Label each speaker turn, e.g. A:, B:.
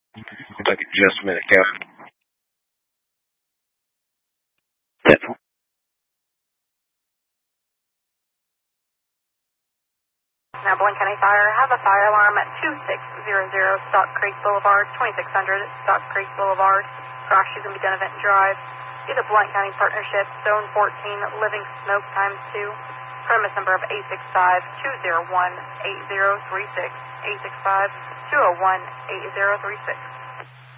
A: Kentucky, just a minute, Cap.
B: Now, Blaine County Fire have a fire alarm at 2600 Stock Creek Boulevard, 2600 Stock Creek Boulevard. Crash is going to be done Event Drive. Be the Blaine County Partnership, Zone 14, Living Smoke times 2. Premise number of 865-201-8036. 865-201-8036.